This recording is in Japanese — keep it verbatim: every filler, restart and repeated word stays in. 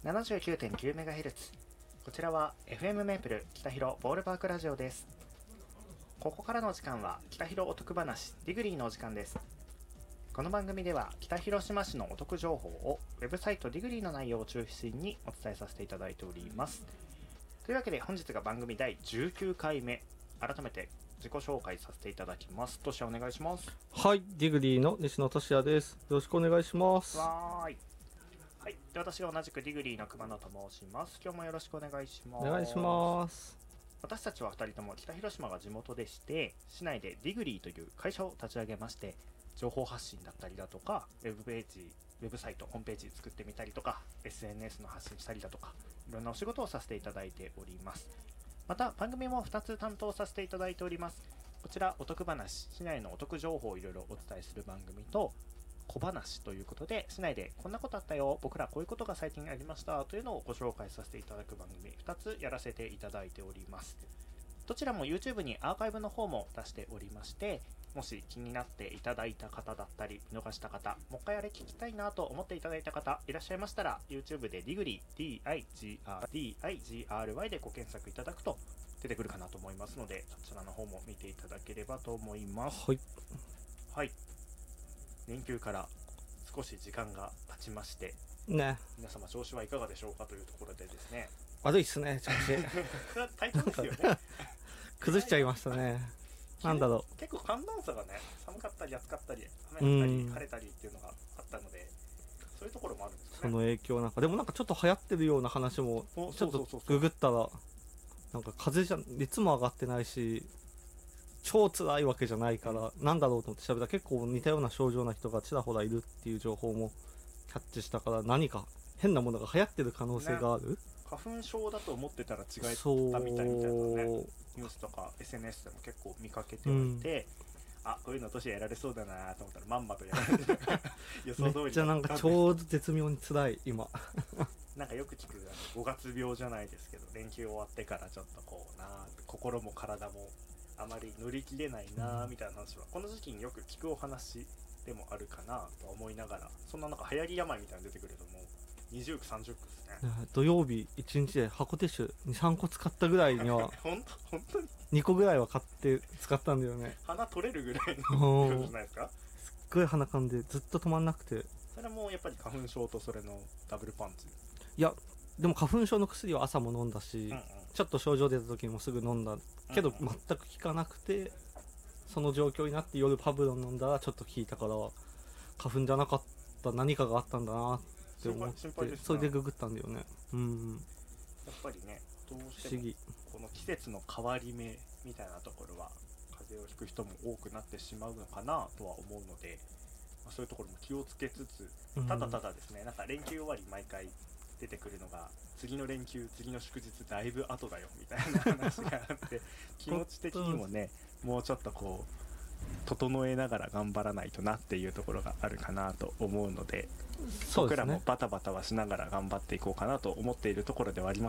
ななじゅうきゅうてんきゅうメガヘルツ。 こちらは エフエム メープル北広ボールパークラジオです。ここからの時間は北広お得話ディグリーのお時間です。この番組では北広島市のお得情報をウェブサイトディグリーの内容を中心にお伝えさせていただいております。というわけで本日が番組だいじゅうきゅうかいめ、改めて自己紹介させていただきます。としお願いします。 はい、ディグリーの西野俊也です。よろしくお願いします。 わーい。はい、で私が同じくディグリーの熊野と申します。今日もよろしくお願いします。 お願いします。 私たちはふたりとも北広島が地元でして、市内でディグリーという会社を立ち上げまして、情報発信だったりだとか、ウェブページ、ウェブサイト、ホームページ作ってみたりとか、エスエヌエス の発信したりだとか、いろんなお仕事をさせていただいております。また番組もふたつ担当させていただいております。こちらお得話、市内のお得情報をいろいろお伝えする番組と、小話ということで、市内でこんなことあったよ、僕らこういうことが最近ありましたというのをご紹介させていただく番組ふたつやらせていただいております。どちらも YouTube にアーカイブの方も出しておりまして、もし気になっていただいた方だったり見逃した方、もう一回あれ聞きたいなと思っていただいた方いらっしゃいましたら、 YouTube でディグリー ディーアイジーアールディーアイジーアールワイ でご検索いただくと出てくるかなと思いますので、そちらの方も見ていただければと思います。 はい、 はい、連休から少し時間が経ちましてね、 皆様調子はいかがでしょうかというところでですね。 悪いっすね、調子。 それは体調ですよね。 崩しちゃいましたね。なんだろう。結構寒暖差がね、寒かったり暑かったり雨降ったり晴れたりっていうのがあったので、そういうところもあるんですかね。 その影響なんか、でもなんかちょっと流行ってるような話もちょっとググったら、なんか風邪じゃ熱も上がってないし、超辛いわけじゃないから、なんだろうと思って調べたら結構似たような症状な人がちらほらいるっていう情報もキャッチしたから、何か変なものが流行ってる可能性がある、ね、 花粉症だと思ってたら違ったみたいみたいなね、ニュースとか エスエヌエス でも結構見かけておいて、うん、あ、こういうの年やられそうだなと思ったらまんまとやられて予想通りめっちゃなんかちょうど絶妙に辛い今なんかよく聞くあのごがつ病じゃないですけど、連休終わってからちょっとこうな、心も体もあまり乗り切れないなみたいな話は、この時期によく聞くお話でもあるかなと思いながら、そんななんか流行り病みたいなの出てくるともうにじゅうくさんじゅうくですね。 土曜日いちにちで箱ティッシュにさんこ使ったぐらいには本当本当ににこぐらいは買って使ったんだよね。 鼻取れるぐらいの量じゃないですか。 すっごい鼻かんでずっと止まんなくて、 それもやっぱり花粉症とそれのダブルパンチ。 いやでも花粉症の薬は朝も飲んだし、うんうん、ちょっと症状出た時にもすぐ飲んだけど、うんうん、全く効かなくて、その状況になって夜パブロン飲んだらちょっと効いたから、花粉じゃなかった何かがあったんだなって思って、ね、それでググったんだよね。うん、 やっぱりね、どうしてもこの季節の変わり目みたいなところは風邪をひく人も多くなってしまうのかなとは思うので、まあ、そういうところも気をつけつつ、ただただですね、うん、なんか連休終わり毎回出てくるのが、次の連休次の祝日だいぶ後だよみたいな話があって気持ち的にもね、もうちょっとこう整えながら頑張らないとなっていうところがあるかなと思うので、僕らもバタバタはしながら頑張っていこうかなと思っているところではあります。